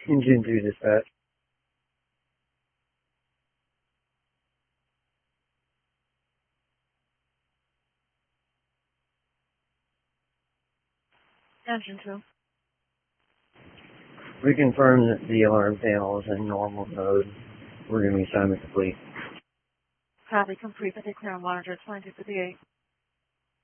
Engine 2 dispatch. Engine 2. We confirm that the alarm panel is in normal mode. We're going to be assignment complete. Copy complete. The clear monitor 2258.